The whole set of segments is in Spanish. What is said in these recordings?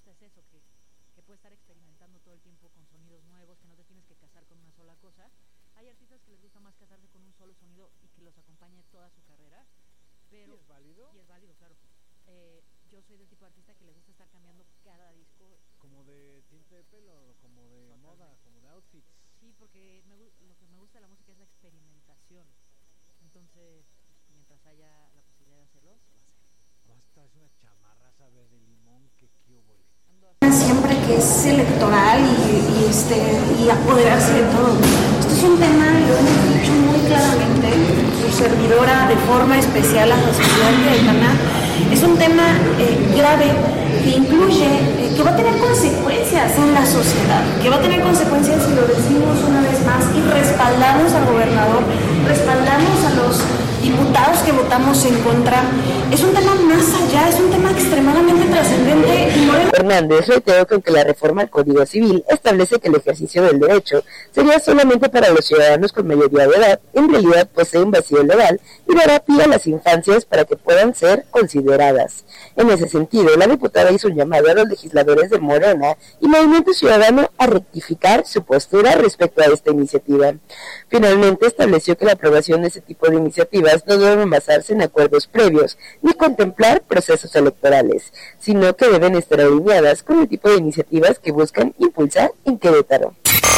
gusta es eso, que puedes estar experimentando todo el tiempo con sonidos nuevos, que no te tienes que casar con una sola cosa. Hay artistas que les gusta más casarse con un solo sonido y que los acompañe toda su carrera, pero... ¿Y es válido? Y es válido, claro. Yo soy del tipo de artista que le gusta estar cambiando cada disco. Como de tinte de pelo, como de moda, como de outfits. Sí, porque lo que me gusta de la música es la experimentación. Entonces, pues, mientras haya la posibilidad de hacerlo, se va a hacer. Basta, es una chamarra, ¿sabes? De limón, que óvole. Siempre que es electoral y apoderarse de todo. Esto es un tema, lo hemos dicho muy claramente, su servidora de forma especial a la sociedad queretana, es un tema grave que incluye, que va a tener consecuencias en la sociedad, que va a tener consecuencias si lo decimos una vez más y respaldamos al gobernador, respaldamos a los diputados que votamos en contra. Es un tema más allá, es un tema extremadamente trascendente. Hernández reiteró que aunque la reforma al Código Civil establece que el ejercicio del derecho sería solamente para los ciudadanos con mayoría de edad, en realidad posee un vacío legal y dará pie a las infancias para que puedan ser consideradas. En ese sentido, la diputada hizo un llamado a los legisladores de Morena y Movimiento Ciudadano a rectificar su postura respecto a esta iniciativa. Finalmente, estableció que la aprobación de ese tipo de iniciativas no deben basarse en acuerdos previos ni contemplar procesos electorales, sino que deben estar alineadas con el tipo de iniciativas que buscan impulsar en Querétaro.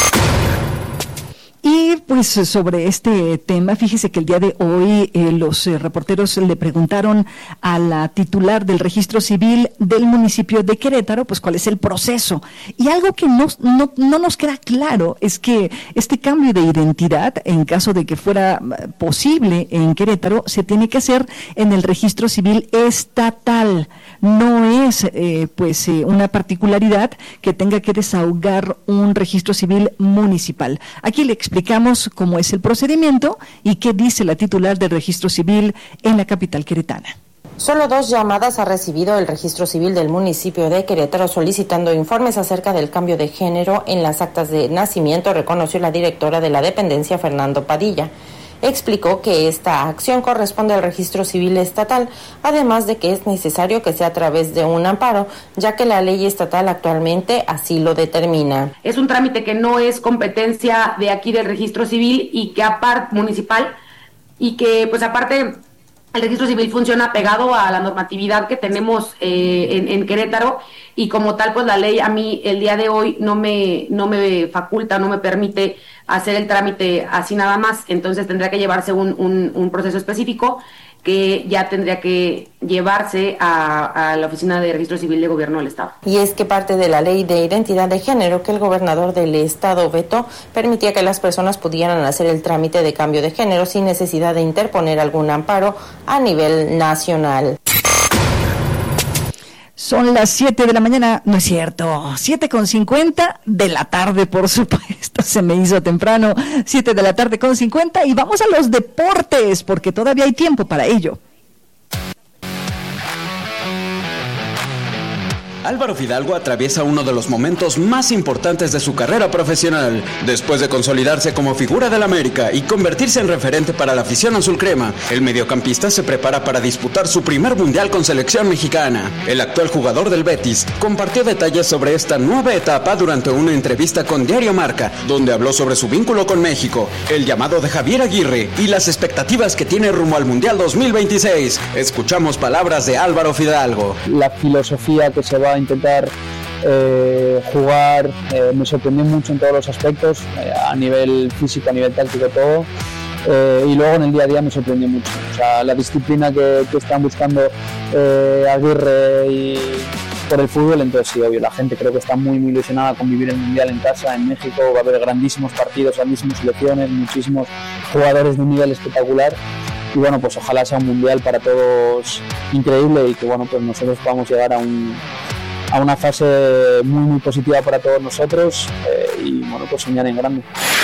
Y pues sobre este tema, fíjese que el día de hoy los reporteros le preguntaron a la titular del registro civil del municipio de Querétaro, pues cuál es el proceso. Y algo que no nos queda claro es que este cambio de identidad, en caso de que fuera posible en Querétaro, se tiene que hacer en el registro civil estatal. No es una particularidad que tenga que desahogar un registro civil municipal. Aquí le explicamos cómo es el procedimiento y qué dice la titular del registro civil en la capital queretana. Solo 2 llamadas ha recibido el registro civil del municipio de Querétaro solicitando informes acerca del cambio de género en las actas de nacimiento, reconoció la directora de la dependencia, Fernando Padilla. Explicó que esta acción corresponde al registro civil estatal, además de que es necesario que sea a través de un amparo, ya que la ley estatal actualmente así lo determina. Es un trámite que no es competencia de aquí del registro civil y que aparte municipal, y que pues aparte el registro civil funciona pegado a la normatividad que tenemos en Querétaro, y como tal pues la ley a mí el día de hoy no me faculta, no me permite hacer el trámite así nada más. Entonces tendría que llevarse un proceso específico que ya tendría que llevarse a la Oficina de Registro Civil de Gobierno del Estado. Y es que parte de la Ley de Identidad de Género que el gobernador del Estado vetó permitía que las personas pudieran hacer el trámite de cambio de género sin necesidad de interponer algún amparo a nivel nacional. Son las 7 de la mañana, no es cierto, 7:50 de la tarde, por supuesto, se me hizo temprano, 7 de la tarde con 50, y vamos a los deportes, porque todavía hay tiempo para ello. Álvaro Fidalgo atraviesa uno de los momentos más importantes de su carrera profesional. Después de consolidarse como figura del América y convertirse en referente para la afición azulcrema, el mediocampista se prepara para disputar su primer mundial con selección mexicana. El actual jugador del Betis compartió detalles sobre esta nueva etapa durante una entrevista con Diario Marca, donde habló sobre su vínculo con México, el llamado de Javier Aguirre y las expectativas que tiene rumbo al Mundial 2026. Escuchamos palabras de Álvaro Fidalgo. La filosofía que se va a intentar jugar me sorprendió mucho en todos los aspectos, a nivel físico, a nivel táctico, todo, y luego en el día a día me sorprendió mucho, o sea, la disciplina que están buscando Aguirre y por el fútbol. Entonces sí, obvio, la gente creo que está muy ilusionada con vivir el Mundial en casa, en México. Va a haber grandísimos partidos, grandísimas selecciones, muchísimos jugadores de un nivel espectacular. Y bueno, pues ojalá sea un Mundial para todos increíble y que bueno, pues nosotros podamos llegar a una fase muy muy positiva para todos nosotros y bueno, pues soñar en grande.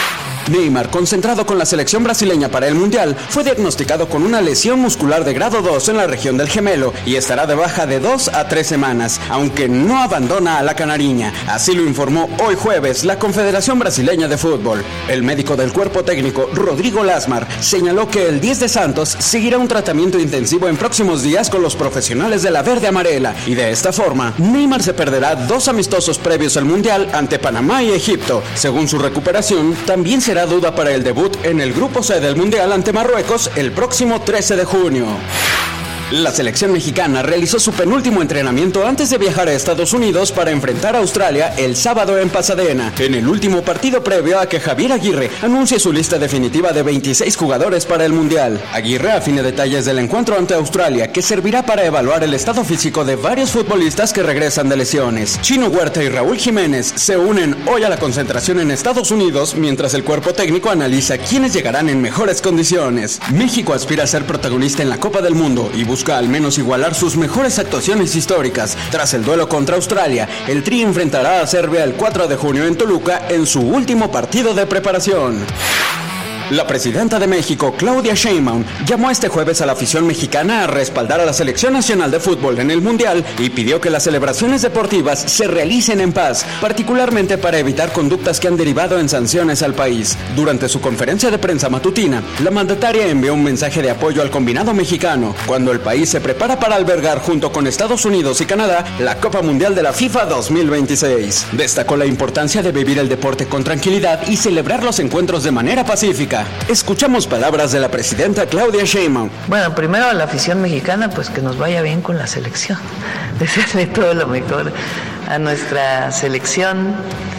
Neymar, concentrado con la selección brasileña para el Mundial, fue diagnosticado con una lesión muscular de grado 2 en la región del gemelo y estará de baja de 2 a 3 semanas, aunque no abandona a la canariña. Así lo informó hoy jueves la Confederación Brasileña de Fútbol. El médico del cuerpo técnico, Rodrigo Lasmar, señaló que el 10 de Santos seguirá un tratamiento intensivo en próximos días con los profesionales de la verde amarela y de esta forma, Neymar se perderá 2 amistosos previos al Mundial ante Panamá y Egipto. Según su recuperación, también será duda para el debut en el grupo C del Mundial ante Marruecos el próximo 13 de junio. La selección mexicana realizó su penúltimo entrenamiento antes de viajar a Estados Unidos para enfrentar a Australia el sábado en Pasadena, en el último partido previo a que Javier Aguirre anuncie su lista definitiva de 26 jugadores para el Mundial. Aguirre afine detalles del encuentro ante Australia, que servirá para evaluar el estado físico de varios futbolistas que regresan de lesiones. Chino Huerta y Raúl Jiménez se unen hoy a la concentración en Estados Unidos, mientras el cuerpo técnico analiza quiénes llegarán en mejores condiciones. México aspira a ser protagonista en la Copa del Mundo y busca al menos igualar sus mejores actuaciones históricas. Tras el duelo contra Australia, el Tri enfrentará a Serbia el 4 de junio en Toluca en su último partido de preparación. La presidenta de México, Claudia Sheinbaum, llamó este jueves a la afición mexicana a respaldar a la Selección Nacional de Fútbol en el Mundial y pidió que las celebraciones deportivas se realicen en paz, particularmente para evitar conductas que han derivado en sanciones al país. Durante su conferencia de prensa matutina, la mandataria envió un mensaje de apoyo al combinado mexicano, cuando el país se prepara para albergar junto con Estados Unidos y Canadá la Copa Mundial de la FIFA 2026. Destacó la importancia de vivir el deporte con tranquilidad y celebrar los encuentros de manera pacífica. Escuchamos palabras de la presidenta Claudia Sheinbaum. Bueno, primero a la afición mexicana, pues que nos vaya bien con la selección. Desearle todo lo mejor a nuestra selección.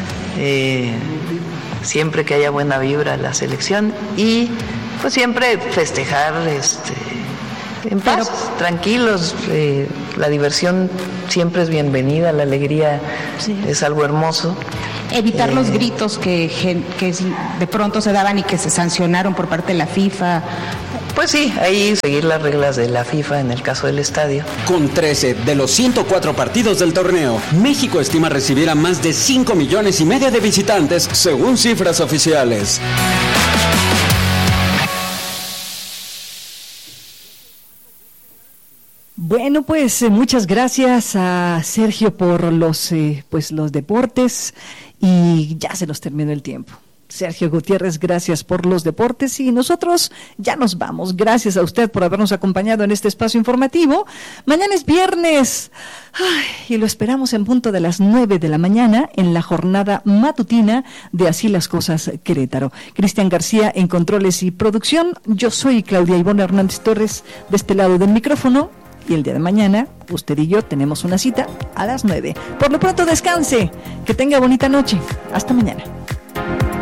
Siempre que haya buena vibra a la selección y pues siempre festejar en paz, tranquilos. La diversión siempre es bienvenida, la alegría es algo hermoso. Evitar los gritos que de pronto se daban y que se sancionaron por parte de la FIFA. Pues sí, ahí seguir las reglas de la FIFA en el caso del estadio. Con 13 de los 104 partidos del torneo, México estima recibir a más de 5,5 millones de visitantes, según cifras oficiales. Bueno, pues muchas gracias a Sergio por los deportes y ya se nos terminó el tiempo. Sergio Gutiérrez, gracias por los deportes y nosotros ya nos vamos. Gracias a usted por habernos acompañado en este espacio informativo. Mañana es viernes y lo esperamos en punto de las 9 de la mañana en la jornada matutina de Así las Cosas Querétaro. Cristian García en controles y producción. Yo soy Claudia Ivonne Hernández Torres de este lado del micrófono. Y el día de mañana, usted y yo tenemos una cita a las 9. Por lo pronto, descanse. Que tenga bonita noche. Hasta mañana.